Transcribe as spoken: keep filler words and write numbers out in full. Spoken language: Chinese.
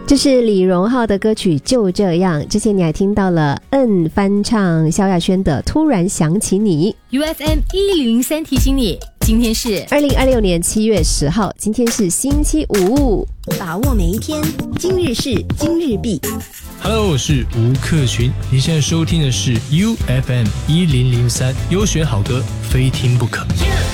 这是李荣浩的歌曲《就这样》，之前你还听到了 N 翻唱萧亚轩的《突然想起你》。 U F M 一零零三提醒你，今天是二零二六年七月十号，今天是星期五， 把握每一天，今日事今日毕。 Hello， 我是吴克群，你现在收听的是 U F M 一零零三，优选好歌，非听不可。